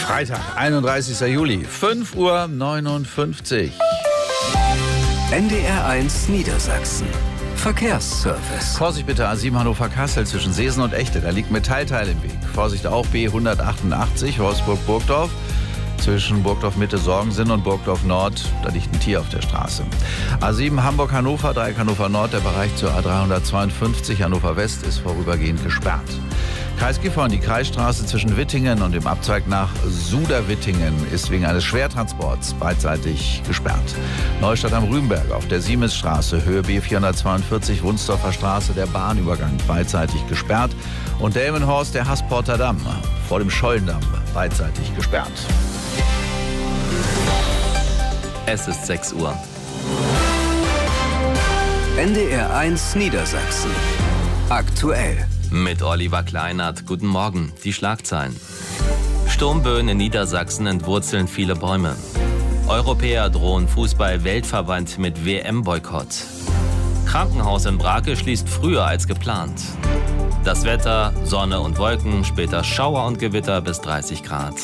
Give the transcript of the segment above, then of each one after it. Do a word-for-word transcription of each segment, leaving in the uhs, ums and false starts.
Freitag, einunddreißigster Juli, fünf Uhr neunundfünfzig. N D R eins Niedersachsen. Verkehrsservice. Vorsicht bitte A sieben Hannover-Kassel zwischen Seesen und Echte. Da liegt Metallteil im Weg. Vorsicht auch B hundertachtundachtzig Wolfsburg-Burgdorf. Zwischen Burgdorf-Mitte-Sorgensen und Burgdorf-Nord, da liegt ein Tier auf der Straße. A sieben Hamburg-Hannover, Dreieck Hannover-Nord, der Bereich zur A dreihundertzweiundfünfzig Hannover-West ist vorübergehend gesperrt. Kreis Gifhorn, die Kreisstraße zwischen Wittingen und dem Abzweig nach Suderwittingen ist wegen eines Schwertransports beidseitig gesperrt. Neustadt am Rübenberg auf der Siemensstraße, Höhe B vierhundertzweiundvierzig, Wunsdorfer Straße, der Bahnübergang beidseitig gesperrt. Und Delmenhorst, der Haßporter Damm vor dem Schollendamm beidseitig gesperrt. Es ist sechs Uhr. N D R eins Niedersachsen. Aktuell. Mit Oliver Kleinert. Guten Morgen. Die Schlagzeilen. Sturmböen in Niedersachsen entwurzeln viele Bäume. Europäer drohen Fußball-Weltverband mit W M-Boykott. Krankenhaus in Brake schließt früher als geplant. Das Wetter, Sonne und Wolken, später Schauer und Gewitter bis dreißig Grad.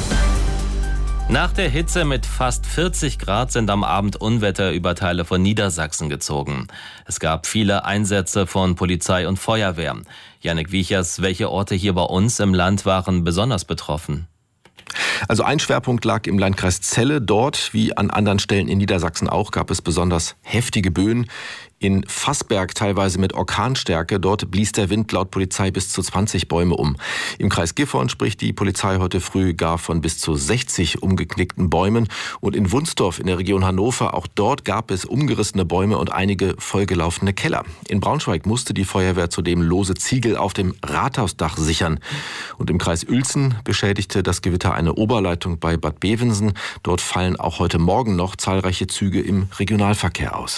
Nach der Hitze mit fast vierzig Grad sind am Abend Unwetter über Teile von Niedersachsen gezogen. Es gab viele Einsätze von Polizei und Feuerwehr. Jannik Wiechers, welche Orte hier bei uns im Land waren besonders betroffen? Also ein Schwerpunkt lag im Landkreis Celle. Dort, wie an anderen Stellen in Niedersachsen auch, gab es besonders heftige Böen. In Fassberg teilweise mit Orkanstärke. Dort blies der Wind laut Polizei bis zu zwanzig Bäume um. Im Kreis Gifhorn spricht die Polizei heute früh gar von bis zu sechzig umgeknickten Bäumen. Und in Wunsdorf in der Region Hannover, auch dort gab es umgerissene Bäume und einige vollgelaufene Keller. In Braunschweig musste die Feuerwehr zudem lose Ziegel auf dem Rathausdach sichern. Und im Kreis Uelzen beschädigte das Gewitter eine Oberleitung bei Bad Bevensen. Dort fallen auch heute Morgen noch zahlreiche Züge im Regionalverkehr aus.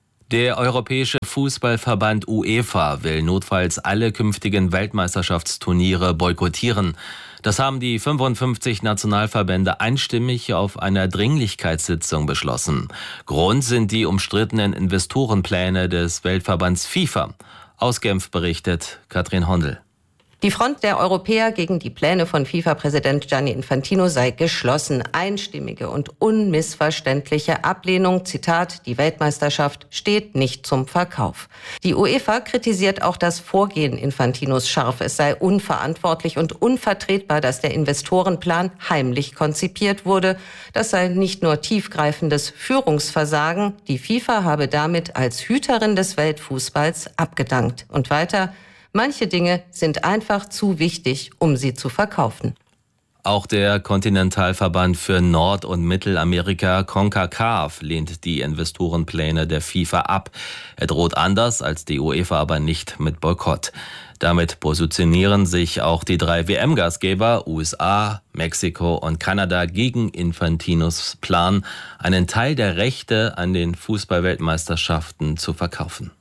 Der Europäische Fußballverband UEFA will notfalls alle künftigen Weltmeisterschaftsturniere boykottieren. Das haben die fünfundfünfzig Nationalverbände einstimmig auf einer Dringlichkeitssitzung beschlossen. Grund sind die umstrittenen Investorenpläne des Weltverbands FIFA. Aus Genf berichtet Katrin Hondel. Die Front der Europäer gegen die Pläne von FIFA-Präsident Gianni Infantino sei geschlossen. Einstimmige und unmissverständliche Ablehnung. Zitat, die Weltmeisterschaft steht nicht zum Verkauf. Die UEFA kritisiert auch das Vorgehen Infantinos scharf. Es sei unverantwortlich und unvertretbar, dass der Investorenplan heimlich konzipiert wurde. Das sei nicht nur tiefgreifendes Führungsversagen. Die FIFA habe damit als Hüterin des Weltfußballs abgedankt. Und weiter: Manche Dinge sind einfach zu wichtig, um sie zu verkaufen. Auch der Kontinentalverband für Nord- und Mittelamerika CONCACAF lehnt die Investorenpläne der FIFA ab. Er droht anders als die UEFA aber nicht mit Boykott. Damit positionieren sich auch die drei W M-Gastgeber U S A, Mexiko und Kanada gegen Infantinos Plan, einen Teil der Rechte an den Fußball-Weltmeisterschaften zu verkaufen.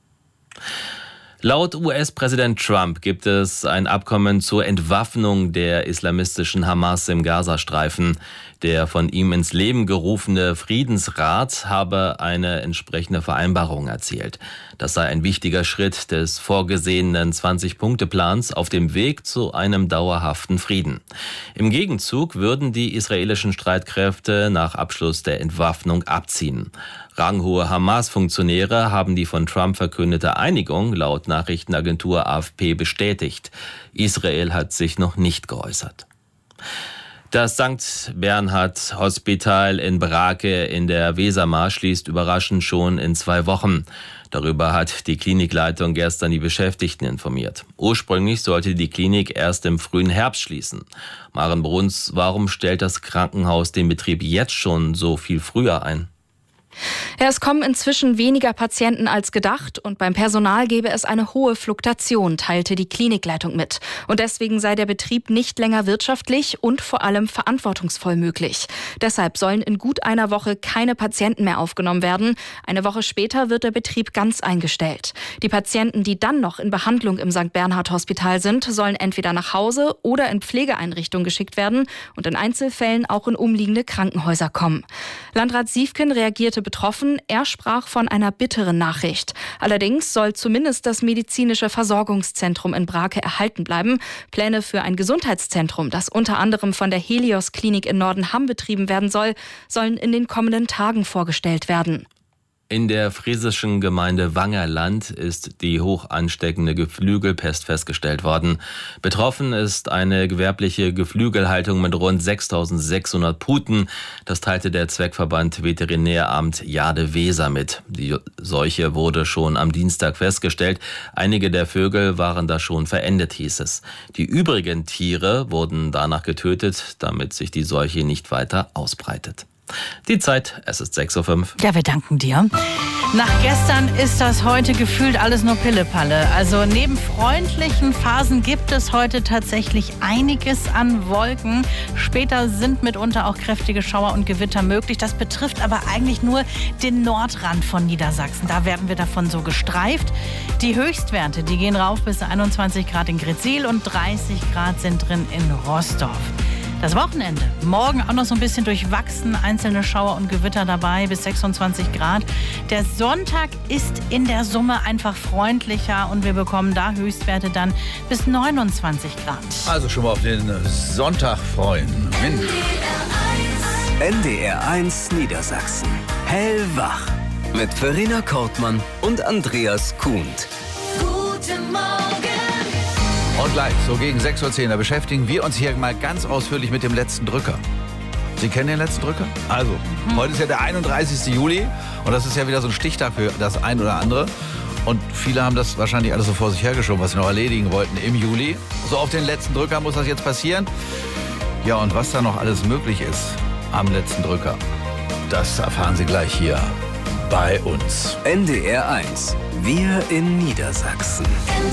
Laut U S-Präsident Trump gibt es ein Abkommen zur Entwaffnung der islamistischen Hamas im Gazastreifen. Der von ihm ins Leben gerufene Friedensrat habe eine entsprechende Vereinbarung erzielt. Das sei ein wichtiger Schritt des vorgesehenen zwanzig-Punkte-Plans auf dem Weg zu einem dauerhaften Frieden. Im Gegenzug würden die israelischen Streitkräfte nach Abschluss der Entwaffnung abziehen. Ranghohe Hamas-Funktionäre haben die von Trump verkündete Einigung laut Nachrichtenagentur A F P bestätigt. Israel hat sich noch nicht geäußert. Das Sankt Bernhard Hospital in Brake in der Wesermar schließt überraschend schon in zwei Wochen. Darüber hat die Klinikleitung gestern die Beschäftigten informiert. Ursprünglich sollte die Klinik erst im frühen Herbst schließen. Maren Bruns, warum stellt das Krankenhaus den Betrieb jetzt schon so viel früher ein? Ja, es kommen inzwischen weniger Patienten als gedacht und beim Personal gebe es eine hohe Fluktuation, teilte die Klinikleitung mit. Und deswegen sei der Betrieb nicht länger wirtschaftlich und vor allem verantwortungsvoll möglich. Deshalb sollen in gut einer Woche keine Patienten mehr aufgenommen werden. Eine Woche später wird der Betrieb ganz eingestellt. Die Patienten, die dann noch in Behandlung im Sankt Bernhard Hospital sind, sollen entweder nach Hause oder in Pflegeeinrichtungen geschickt werden und in Einzelfällen auch in umliegende Krankenhäuser kommen. Landrat Siefken reagierte erklärte betroffen, er sprach von einer bitteren Nachricht. Allerdings soll zumindest das medizinische Versorgungszentrum in Brake erhalten bleiben. Pläne für ein Gesundheitszentrum, das unter anderem von der Helios-Klinik in Nordenham betrieben werden soll, sollen in den kommenden Tagen vorgestellt werden. In der friesischen Gemeinde Wangerland ist die hoch ansteckende Geflügelpest festgestellt worden. Betroffen ist eine gewerbliche Geflügelhaltung mit rund sechstausendsechshundert Puten. Das teilte der Zweckverband Veterinäramt Jade-Weser mit. Die Seuche wurde schon am Dienstag festgestellt. Einige der Vögel waren da schon verendet, hieß es. Die übrigen Tiere wurden danach getötet, damit sich die Seuche nicht weiter ausbreitet. Die Zeit, es ist sechs Uhr fünf. Ja, wir danken dir. Nach gestern ist das heute gefühlt alles nur Pillepalle. Also neben freundlichen Phasen gibt es heute tatsächlich einiges an Wolken. Später sind mitunter auch kräftige Schauer und Gewitter möglich. Das betrifft aber eigentlich nur den Nordrand von Niedersachsen. Da werden wir davon so gestreift. Die Höchstwerte, die gehen rauf bis einundzwanzig Grad in Gretzil und dreißig Grad sind drin in Roßdorf. Das Wochenende. Morgen auch noch so ein bisschen durchwachsen. Einzelne Schauer und Gewitter dabei bis sechsundzwanzig Grad. Der Sonntag ist in der Summe einfach freundlicher und wir bekommen da Höchstwerte dann bis neunundzwanzig Grad. Also schon mal auf den Sonntag freuen. Mensch. N D R eins Niedersachsen. Hellwach. Mit Verena Kortmann und Andreas Kuhnt. Guten Morgen. Und gleich, so gegen sechs Uhr zehn, da beschäftigen wir uns hier mal ganz ausführlich mit dem letzten Drücker. Sie kennen den letzten Drücker? Also, mhm. heute ist ja der einunddreißigste Juli und das ist ja wieder so ein Stichtag für das ein oder andere. Und viele haben das wahrscheinlich alles so vor sich hergeschoben, was sie noch erledigen wollten im Juli. So auf den letzten Drücker muss das jetzt passieren. Ja, und was da noch alles möglich ist am letzten Drücker, das erfahren Sie gleich hier bei uns. N D R eins. Wir in Niedersachsen.